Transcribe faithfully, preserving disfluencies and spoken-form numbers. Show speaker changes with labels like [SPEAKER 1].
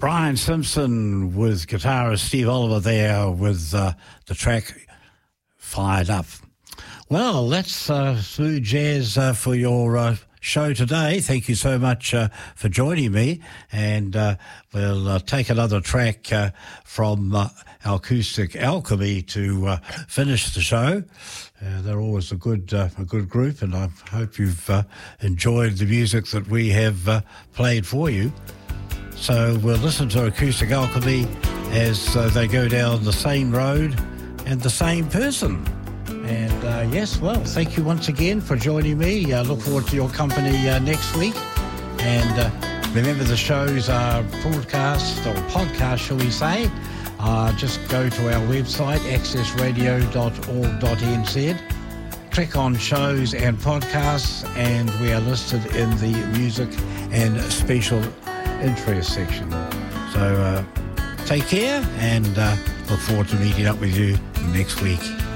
[SPEAKER 1] Brian Simpson with guitarist Steve Oliver there with uh, the track Fired Up. Well, that's uh, smooth jazz uh, for your uh, show today. Thank you so much uh, for joining me, and uh, we'll uh, take another track uh, from uh, Acoustic Alchemy to uh, finish the show. Uh, they're always a good uh, a good group, and I hope you've uh, enjoyed the music that we have uh, played for you. So we'll listen to Acoustic Alchemy as uh, they go down the same road and the same person. And uh, yes, well, thank you once again for joining me. I uh, look forward to your company uh, next week. And uh, remember, the shows are broadcast or podcast, shall we say. Uh, just go to our website, access radio dot org dot n z. Click on shows and podcasts, and we are listed in the music and special interest section. So uh, take care, and uh, look forward to meeting up with you next week.